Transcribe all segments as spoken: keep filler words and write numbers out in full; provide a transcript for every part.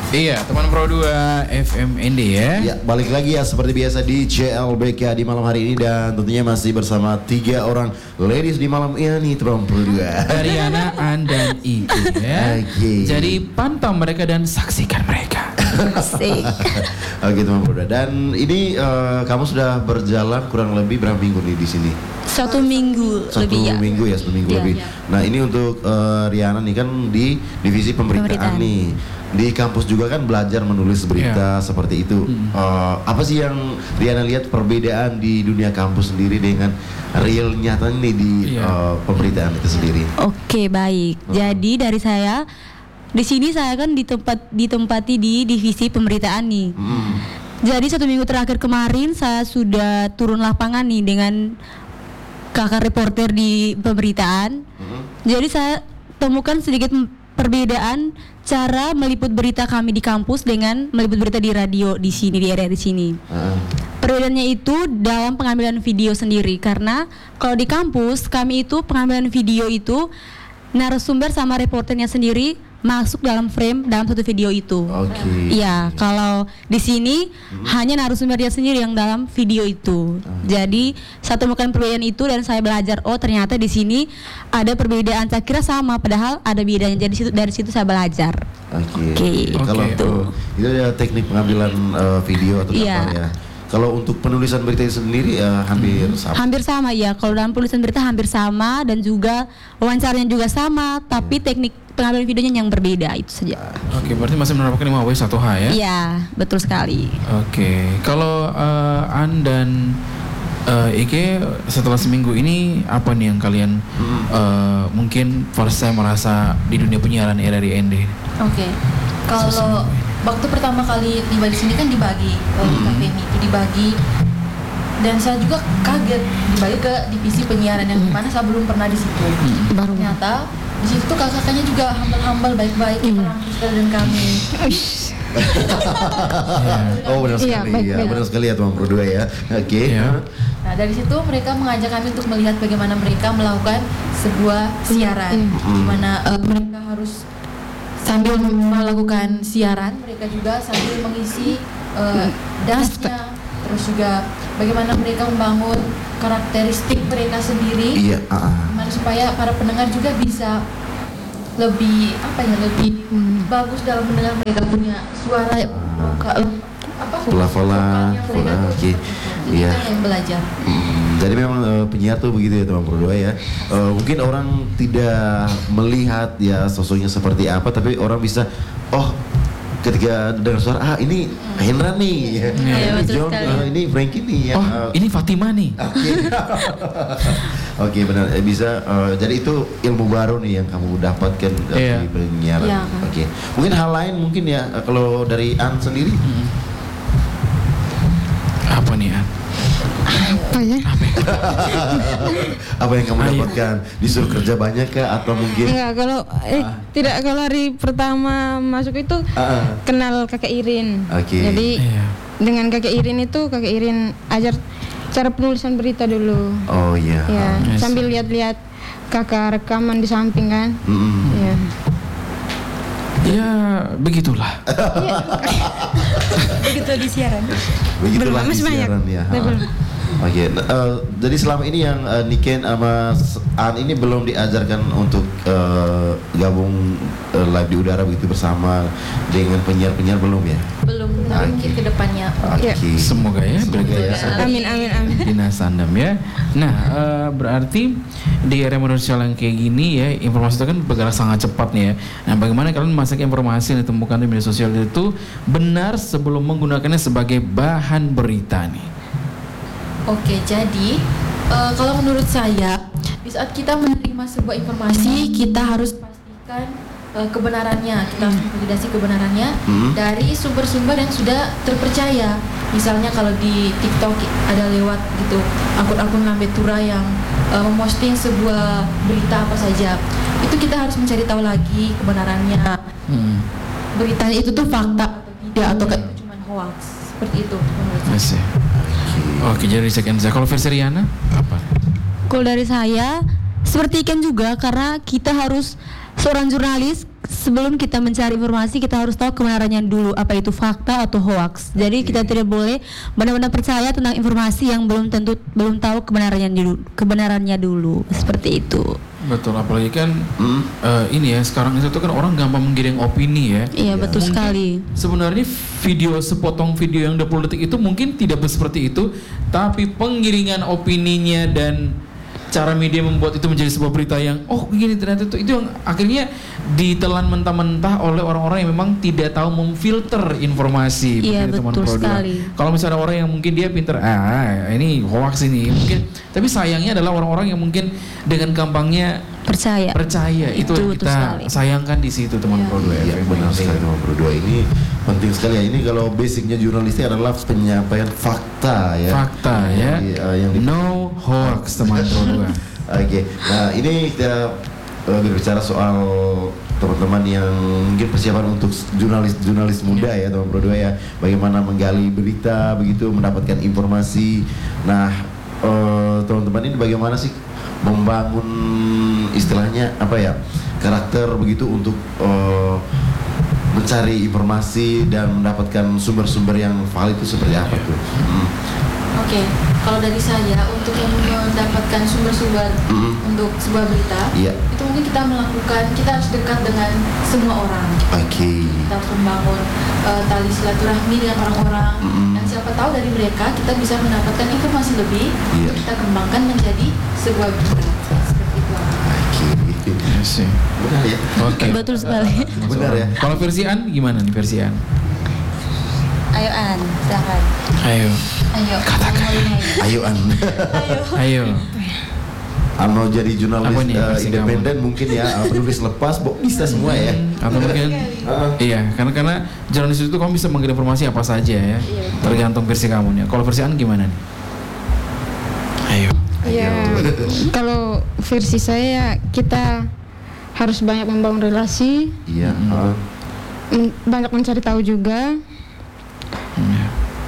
Iya, teman Pro dua F M N D ya. Ya, balik lagi ya seperti biasa di C L B K di malam hari ini dan tentunya masih bersama tiga orang ladies di malam ini teman Pro dua. Ariana, An dan Ike ya. Oke. Jadi pantau mereka dan saksikan mereka. Asik. Oke teman Pro dua. Dan ini uh, kamu sudah berjalan kurang lebih berapa minggu nih di sini? Satu minggu Satu lebih ya. minggu ya, satu minggu Ya, lebih. ya. Nah ini untuk uh, Riana nih kan di divisi pemberitaan, Pemberitaan. nih. Di kampus juga kan belajar menulis berita Ya. seperti itu. Hmm. Uh, apa sih yang Riana lihat perbedaan di dunia kampus sendiri dengan real nyata nih di Ya. uh, pemberitaan itu sendiri? Oke, baik. Jadi dari saya di sini saya kan di tempat ditempati di divisi pemberitaan nih. Hmm. Jadi satu minggu terakhir kemarin saya sudah turun lapangan nih dengan kakak reporter di pemberitaan. Hmm. Jadi saya temukan sedikit m- perbedaan cara meliput berita kami di kampus dengan meliput berita di radio di sini, di area di sini. Uh, Perbedaannya itu dalam pengambilan video sendiri, karena kalau di kampus kami itu pengambilan video itu narasumber sama reporternya sendiri masuk dalam frame dalam satu video itu. Oke. Iya, kalau di sini hanya narasumbernya sendiri yang dalam video itu. Jadi saya temukan perbedaan itu dan saya belajar, oh ternyata di sini ada perbedaan. Saya kira sama, padahal ada bedanya. Jadi situ, dari situ saya belajar. Oke. Oke. Kalau Oke. itu itu ada teknik pengambilan uh, video atau Iya. gambar ya. Kalau untuk penulisan berita itu sendiri uh, hampir sama. Hampir sama ya, kalau dalam tulisan berita hampir sama dan juga wawancaranya juga sama, tapi teknik pengambilan videonya yang berbeda itu saja. Oke, berarti masih menerapkan lima W satu H ya? Iya, betul sekali. Oke, kalau eh, An dan eh, Ike setelah seminggu ini apa nih yang kalian eh, mungkin first time merasa di dunia penyiaran era di N D? Oke, kalau waktu pertama kali tiba di sini kan dibagi uh, di K P M I itu dibagi dan saya juga kaget dibagi ke divisi penyiaran yang dimana saya belum pernah di situ. Baru. Ternyata di situ tuh kakak-kakaknya juga humble-humble baik-baik merangkul sekali dan kami. Oh benar sekali, Iya, baik, ya baik. benar sekali ya teman Pro dua ya. Oke. Iya. Nah dari situ mereka mengajak kami untuk melihat bagaimana mereka melakukan sebuah siaran, di mana uh, mereka harus sambil melakukan siaran, mereka juga sambil mengisi uh, dasnya, terus juga bagaimana mereka membangun karakteristik mereka sendiri, Iya. ah, ah. gimana supaya para pendengar juga bisa lebih apa ya lebih bagus dalam mendengar, mereka punya suara voka- apa Pelafalan, vokalnya mereka ah, tuh oke. seperti itu. Iya. Kita yang belajar. Hmm, jadi memang eh, penyiar tuh begitu ya teman Pro dua ya. Eh, mungkin orang tidak melihat ya sosoknya seperti apa, tapi orang bisa oh ketika dengar suara ah ini Hendra nih, ya. Iya, ini betul John, sekali. eh, ini Frankie nih ya. Oh, Eh, ini Fatima nih. Oke, Oke benar. Eh, bisa. eh, jadi itu ilmu baru nih yang kamu dapatkan dari Iya. penyiaran. Iya, Kak. Oke. Mungkin hal lain mungkin ya eh, kalau dari An sendiri. Apa nih An? Apa ya? Apa yang kamu Ayo. dapatkan? Disuruh kerja banyak kah atau mungkin? Enggak, kalau eh tidak kalau hari pertama masuk itu Ah, ah. kenal kakak Irin. Oke. Jadi Iya. dengan kakak Irin itu kakak Irin ajar cara penulisan berita dulu. Oh iya. Ya, Yes. sambil lihat-lihat kakak rekaman di samping kan. Mm-mm. Ya. Ya begitulah. Begitu di siaran. Begitulah Belum, masih di banyak. siaran ya. Tapi Ha. belum. Oke, nah, eh, jadi selama ini yang eh, Niken sama S- An ini belum diajarkan untuk eh, gabung eh, live di udara begitu bersama dengan penyiar-penyiar belum ya? Belum, tapi mungkin ke depannya. Ya. Oke. Semoga ya. Semoga berarti ya. Amin amin amin. Dinas Andam ya. Nah, eh, berarti di era media sosial yang kayak gini ya, informasi itu kan bergerak sangat cepat nih ya. Nah, bagaimana kalian memasak informasi yang ditemukan di media sosial itu benar sebelum menggunakannya sebagai bahan berita nih? Oke, jadi eh, kalau menurut saya di saat kita menerima sebuah informasi kita harus pastikan eh, kebenarannya, kita harus validasi kebenarannya Hmm. dari sumber-sumber yang sudah terpercaya. Misalnya kalau di TikTok ada lewat gitu akun-akun Lambe Tura yang eh, memposting sebuah berita apa saja, itu kita harus mencari tahu lagi kebenarannya. Hmm. Beritanya itu tuh fakta atau tidak, atau kayak itu cuma hoax, seperti itu menurut saya. Masih. Oke, jadi second saya. Kalau versi Riana apa? Kalau dari saya seperti Iken juga, karena kita harus seorang jurnalis sebelum kita mencari informasi kita harus tahu kebenarannya dulu, apa itu fakta atau hoax. Jadi kita tidak boleh benar-benar percaya tentang informasi yang belum tentu belum tahu kebenarannya dulu, kebenarannya dulu seperti itu. Betul, apalagi kan hmm. uh, ini ya sekarang itu tuh kan orang gampang menggiring opini ya. Iya, betul mungkin sekali. Sebenarnya video sepotong video yang dua puluh detik itu mungkin tidak seperti itu, tapi penggiringan opininya dan cara media membuat itu menjadi sebuah berita yang oh begini ternyata itu itu yang akhirnya ditelan mentah-mentah oleh orang-orang yang memang tidak tahu memfilter informasi. Iya, betul betul sekali. Kalau misalnya ada orang yang mungkin dia pinter, ah ini hoax ini mungkin, tapi sayangnya adalah orang-orang yang mungkin dengan gampangnya percaya. Percaya itu, Itu yang betul kita sekali. sayangkan di situ teman Pro dua Iya, F M. benar sekali teman Pro dua. Ini penting sekali ya. Ini kalau basicnya jurnalistik adalah penyampaian fakta ya. Fakta ya. Jadi, uh, yang di- No hoax teman Pro dua. Oke, nah ini kita uh, berbicara soal teman-teman yang mungkin persiapan untuk jurnalis-jurnalis muda ya teman Pro dua ya. Bagaimana menggali berita begitu, mendapatkan informasi. Nah, uh, teman-teman ini bagaimana sih membangun istilahnya apa ya, karakter begitu untuk uh, mencari informasi dan mendapatkan sumber-sumber yang valid itu seperti apa tuh? Hmm. Oke, kalau dari saya untuk mendapatkan sumber-sumber Mm. untuk sebuah berita, Iya. itu mungkin kita melakukan, kita harus dekat dengan semua orang. Oke. Kita harus membangun uh, tali silaturahmi dengan orang-orang, Mm. dan siapa tahu dari mereka kita bisa mendapatkan informasi lebih, Iya. kita kembangkan menjadi sebuah berita. Seperti itu. Oke. Iya sih. Benar ya? Oke. Betul sekali. Benar ya? Kalau versi An gimana nih versi An? Ayo An, silakan. Ayo. Ayo, Katakan. Ayo An. Ayo. An mau jadi jurnalis Apa nih, uh, versi independen mungkin ya, uh, penulis lepas, bo, bisa semua ya. Atau mungkin Uh, iya, karena karena jurnalis itu kamu bisa mengirim informasi apa saja ya. Tergantung versi kamu nih. Kalau versi An gimana nih? Ayo. Ya, kalau versi saya kita harus banyak membangun relasi, Iya. uh, men- banyak mencari tahu juga. Iya.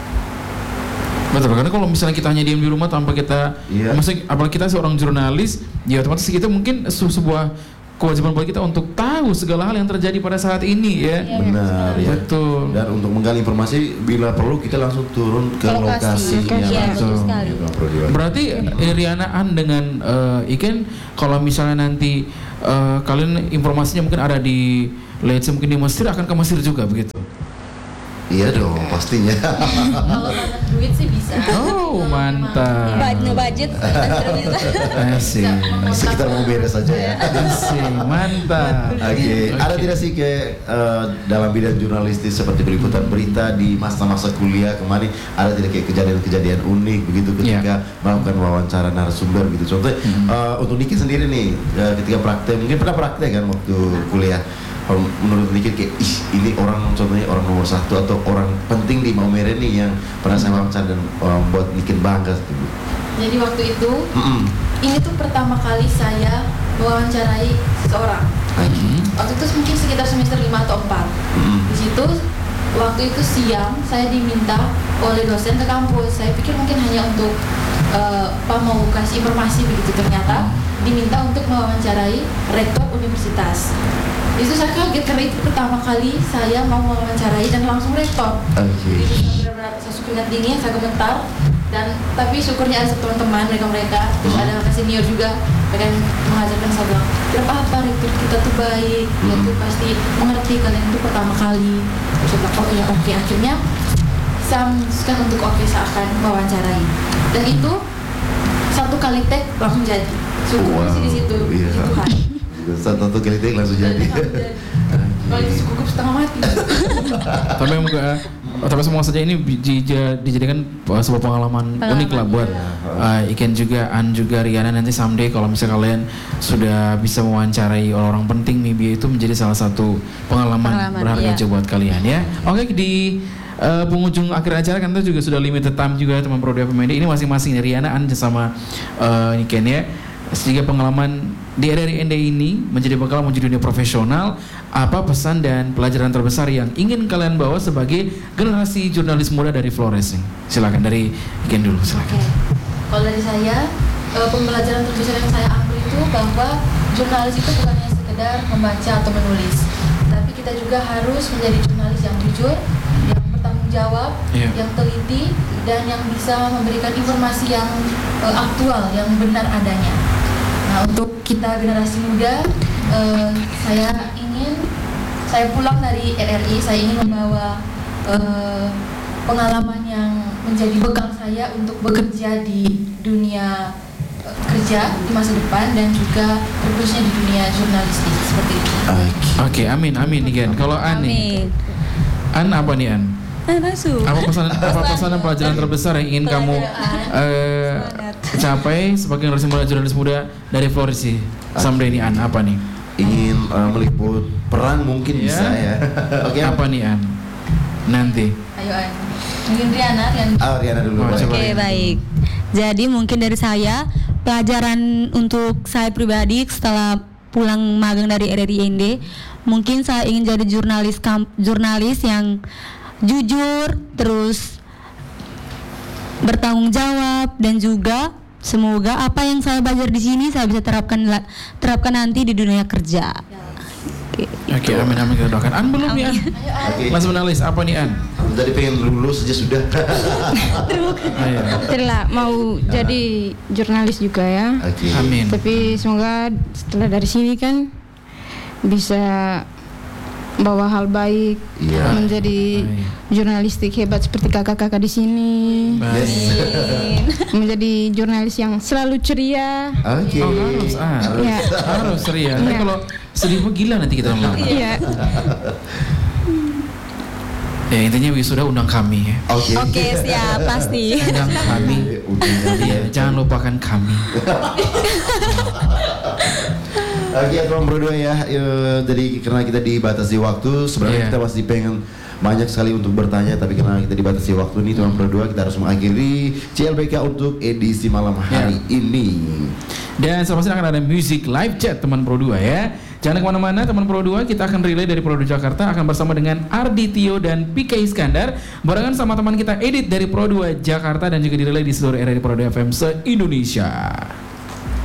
Betul, karena kalau misalnya kita hanya diam di rumah tanpa kita, Iya. maksudnya apalagi kita seorang jurnalis, ya otomatis kita mungkin se- sebuah kewajiban buat kita untuk tahu segala hal yang terjadi pada saat ini ya. Benar ya. Betul. Dan untuk menggali informasi bila perlu kita langsung turun ke Ke lokasi. lokasi. Iya, betul Betul. sekali. Berarti eh, Riana An dengan eh, Iken, kalau misalnya nanti eh, kalian informasinya mungkin ada di let's say mungkin di Mesir, akan ke Mesir juga begitu. Iya dong, pastinya. Kalau banyak duit sih bisa. Oh, mantap. Ba- no budget kita bisa. Asik. Sekitar mau beres saja ya. Asik, mantap. Oke, ada tidak sih kayak eh, dalam bidang jurnalistik seperti peliputan berita di masa-masa kuliah kemarin, ada tidak kayak kejadian-kejadian unik begitu ketika melakukan wawancara narasumber gitu. Contohnya eh, untuk Niki sendiri nih, eh, ketika praktek, mungkin pernah praktek kan waktu kuliah. Kalau menurut Niki kayak ih ini orang contohnya orang nomor satu atau orang penting di Maumere nih yang pernah saya wawancara dan eh, buat bikin bangga gitu. Jadi waktu itu, Mm-mm. ini tuh pertama kali saya mewawancarai seseorang. Lagi. Waktu itu mungkin sekitar semester lima atau empat. Mm-mm. Di situ waktu itu siang saya diminta oleh dosen ke kampus. Saya pikir mungkin hanya untuk uh, Pak mau kasih informasi begitu, ternyata diminta untuk mewawancarai rektor universitas. Itu saya kaget karena itu pertama kali saya mau mewawancarai dan langsung rektor. Oke. Itu saya benar-benar saya keringat dingin, saya gemetar, dan tapi syukurnya ada teman-teman mereka-mereka, terus ada kakak senior juga, mereka yang mengajarkan. Saya bilang, kenapa apa rektor kita tuh baik, dia tuh pasti mengerti kalian itu pertama kali. Terus saya bilang, oh ya oke, akhirnya saya memutuskan untuk oke saya akan mewawancarai, dan itu satu kali tag langsung jadi. Syukur sih di situ, Iya. puji Tuhan. Satu kali take langsung jadi. Kalau itu gugup setengah mati. Tapi uh, tapi semua saja ini di- di- dijadikan uh, sebuah pengalaman, Pengalaman, unik lah buat uh, Iken juga, An juga, Riana. Nanti someday kalau misalnya kalian sudah bisa mewawancarai orang-orang penting, maybe itu menjadi salah satu pengalaman, Pengalaman, berharga iya. juga buat kalian ya. Oke, di uh, penghujung akhir acara kan kita juga sudah limited time juga teman Pro dua F M D. Ini masing-masing dari Riana, An sama uh, Iken ya. Sehingga pengalaman di R R I N D ini menjadi bekal menuju dunia profesional, apa pesan dan pelajaran terbesar yang ingin kalian bawa sebagai generasi jurnalis muda dari Flores? Silakan dari Iken dulu, silakan. Oke, kalau dari saya, eh, pembelajaran terbesar yang saya ambil itu bahwa jurnalis itu bukan hanya sekedar membaca atau menulis, kita juga harus menjadi jurnalis yang jujur, yang bertanggung jawab, Iya. yang teliti, dan yang bisa memberikan informasi yang uh, aktual, yang benar adanya. Nah, untuk kita generasi muda, uh, saya ingin, saya pulang dari R R I, saya ingin membawa uh, pengalaman yang menjadi bekal saya untuk bekerja di dunia uh, kerja di masa depan dan juga khususnya di dunia jurnalistik seperti itu. Oke, amin, amin nih Gen. Kalau An nih, Amin. An apa nih An? Eh, masuk. Apa pesan apa pesan dan pelajaran terbesar yang ingin kamu eh, capai sebagai generasi muda jurnalis muda dari Florisi sampai ini An? Apa nih? Ingin uh, meliput perang mungkin Ya. bisa ya. Oke. Apa nih An? Nanti. Ayo, An. Mungkin Riana yang Ah, Riana dulu. Oh, Pak. coba. Oke, baik. Jadi mungkin dari saya pelajaran untuk saya pribadi setelah pulang magang dari R R I N D, mungkin saya ingin jadi jurnalis kamp, jurnalis yang jujur, terus bertanggung jawab, dan juga semoga apa yang saya belajar di sini saya bisa terapkan la- terapkan nanti di dunia kerja. Oke, amin amin kita doakan. An belum nih An? Oke. Mas Menalis, apa nih An? Tadi pengen lulus aja sudah. Ayo. Setelah mau jadi jurnalis juga ya. Oke. Amin. Tapi semoga setelah dari sini kan bisa bawa hal baik, Iya. menjadi Baik. jurnalistik hebat seperti kakak-kakak di sini, Baik. menjadi jurnalis yang selalu ceria. Oke. Oh, harus ah. Harus. Ya. Harus Ria. Nanti Iya. kalau sedih mah gila nanti kita lama. Iya. Ya intinya wisuda undang kami ya. Oke. Oke, siap, pasti. Undang kami. Udah. Iya, jangan lupakan kami. Oke, teman berdua ya. Eh, Jadi karena kita dibatasi waktu, sebenarnya Iya. kita masih pengen banyak sekali untuk bertanya, tapi karena kita dibatasi waktu nih, teman berdua kita harus mengakhiri C L B K untuk edisi malam hari ini. Dan selanjutnya akan ada music live chat teman Pro dua ya. Jangan kemana-mana teman Pro dua, kita akan relay dari Pro dua Jakarta akan bersama dengan Ardi Tio dan P K Iskandar barengan sama teman kita Edit dari Pro dua Jakarta dan juga direlay di seluruh area di Pro dua F M se-Indonesia.